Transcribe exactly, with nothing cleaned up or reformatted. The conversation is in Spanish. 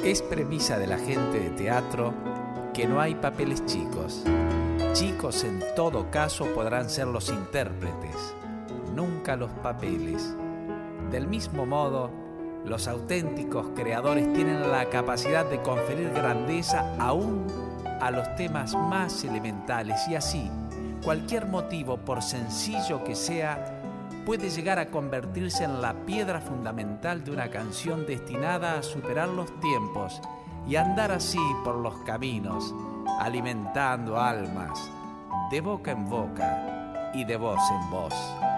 Es premisa de la gente de teatro que no hay papeles chicos. Chicos en todo caso podrán ser los intérpretes, nunca los papeles. Del mismo modo, los auténticos creadores tienen la capacidad de conferir grandeza aún a los temas más elementales y así, cualquier motivo, por sencillo que sea, puede llegar a convertirse en la piedra fundamental de una canción destinada a superar los tiempos y andar así por los caminos, alimentando almas, de boca en boca y de voz en voz.